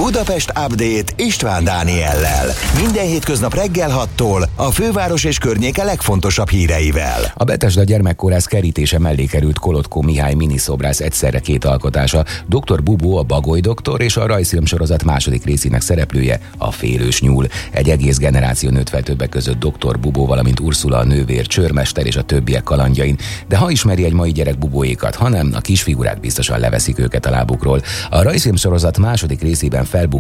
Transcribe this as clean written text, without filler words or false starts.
Budapest Update István Dániellel. Minden hétköznap reggel 6-tól a főváros és környéke legfontosabb híreivel. A Betesda gyermekkórász kerítése mellé került Kolotkó Mihály miniszobrász egyszerre két alkotása, Dr. Bubó, a Bagoly doktor és a rajzfilmsorozat második részének szereplője, a Félős nyúl. Egy egész generáció nőtt fel többek között Dr. Bubó, valamint Ursula a nővér, Csőrmester és a többiek kalandjain, de ha ismeri egy mai gyerek Bubóékat, hanem a kisfigurák biztosan leveszik őket a lábukról. A rajzfilmsorozat második részében felbukkan